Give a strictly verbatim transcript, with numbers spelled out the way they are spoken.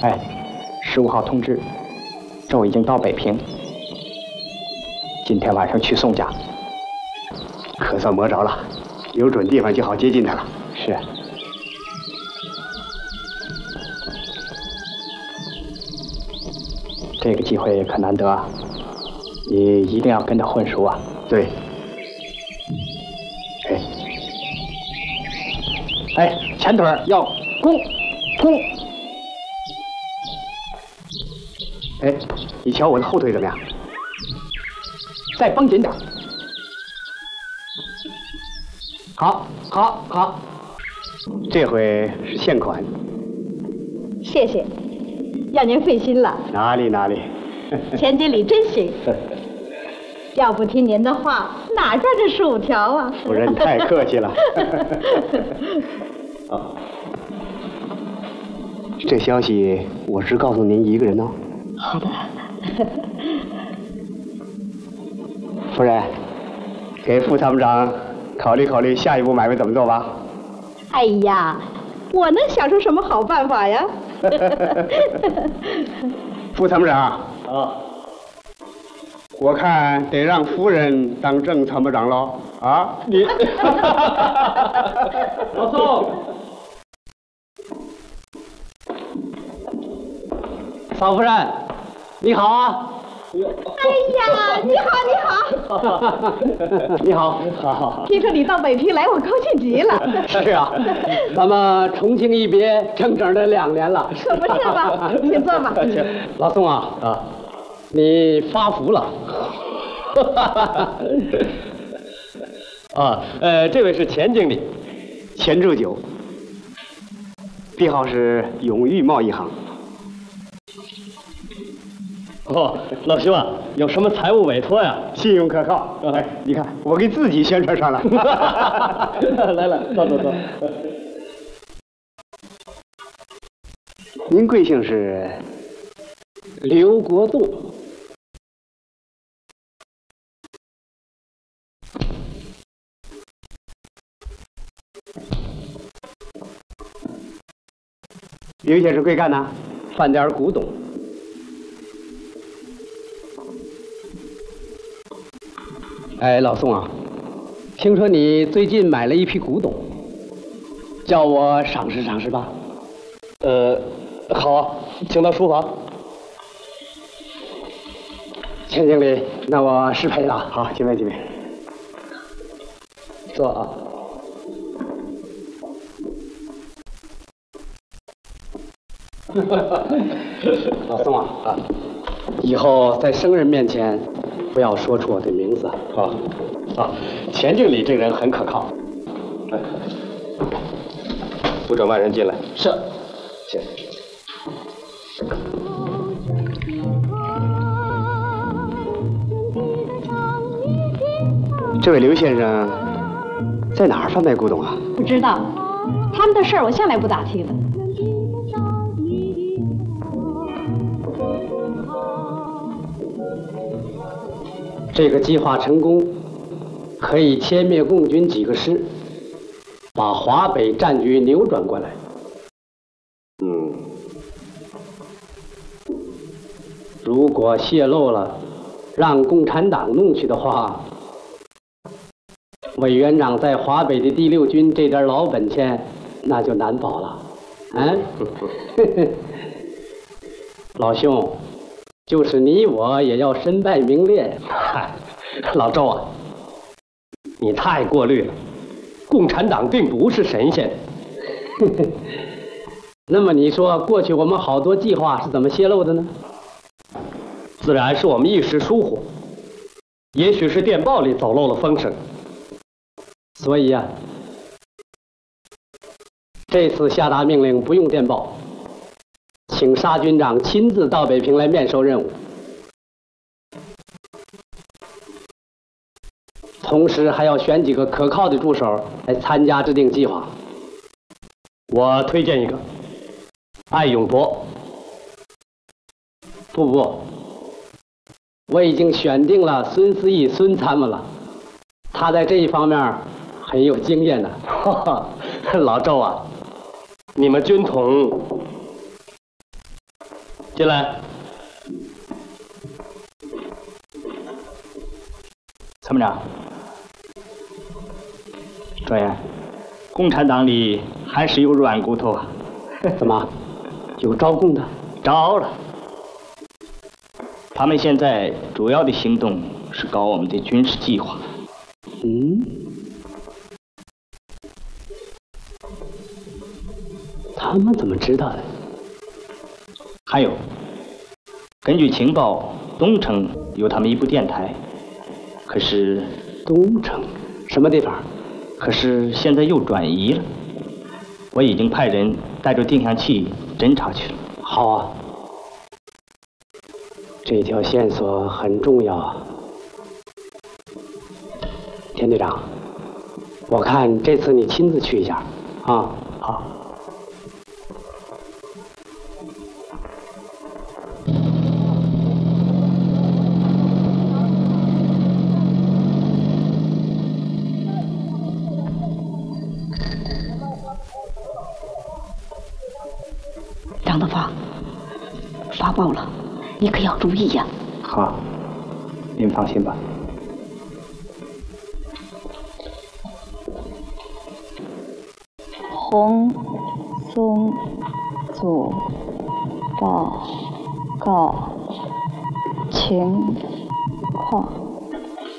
哎，十五号通知，周已经到北平，今天晚上去宋家。 可算摸着了，有准地方就好接近他了。 是。这个机会可难得啊，你一定要跟他混熟啊。 对。哎， 哎，前腿要攻，攻。 哎，你瞧我的后腿怎么样？ 再绷紧点。好，好，好。 这回是现款。 谢谢，让您费心了。 哪里哪里。 钱经理真行。要不听您的话，哪赚这十五条啊？ 夫人太客气了。啊，这消息我只告诉您一个人哦。 好的。 夫人，给副参谋长考虑考虑下一步买卖怎么做吧。 哎呀，我能想出什么好办法呀？ 副参谋长啊， 我看得让夫人当正参谋长喽。啊，你老宋， 嫂夫人，你好啊！ 哎呀，你好，你好， 你好，好。 听说你到北平来，我高兴极了。 是啊，咱们重庆一别，整整的两年了。 可不是吧？请坐吧。 老宋啊啊，你发福了。 啊，呃，这位是钱经理， 钱铸九，帝号是永裕贸易行。 哦，老兄啊，有什么财务委托呀？ 信用可靠。哎，你看，我给自己宣传上了。 来来，坐坐坐。 您贵姓是？ 刘国栋。 刘先生贵干呢？ 贩点古董。哎，老宋啊，听说你最近买了一批古董，叫我赏识赏识吧。 呃，好啊，请到书房。 钱经理，那我失陪了。 好，进来进来。 坐啊。老宋啊，啊，以后在生人面前不要说出我的名字。 好，啊，钱经理这人很可靠。哎，不准外人进来。 是， 谢谢。 这位刘先生在哪儿贩卖古董啊？ 不知道，他们的事儿我向来不打听的。 这个计划成功，可以歼灭共军几个师，把华北战局扭转过来。 嗯， 如果泄露了，让共产党弄去的话，委员长在华北的第六军这点老本钱，那就难保了。嗯，老兄，就是你我也要身败名裂。 嗨，老周啊，你太过虑了。共产党并不是神仙。 那么你说，过去我们好多计划是怎么泄露的呢？ 自然是我们一时疏忽，也许是电报里走漏了风声。 所以啊，这次下达命令不用电报，请沙军长亲自到北平来面授任务，同时还要选几个可靠的助手来参加制定计划。 我推荐一个，艾永博。 不不，我已经选定了孙思义孙参谋了，他在这一方面很有经验的。 老周啊，你们军统进来。 参谋长，状元，共产党里还是有软骨头啊。 怎么，有招供的？ 招了。他们现在主要的行动是搞我们的军事计划。 嗯，他们怎么知道的？ 还有，根据情报，东城有他们一部电台，可是东城什么地方？ 可是现在又转移了。我已经派人带着定向器侦查去了。 好啊，这条线索很重要啊。田队长，我看这次你亲自去一下啊。 好。 张德发，发报了，你可要注意呀。 好，您放心吧。 红松组报告情况。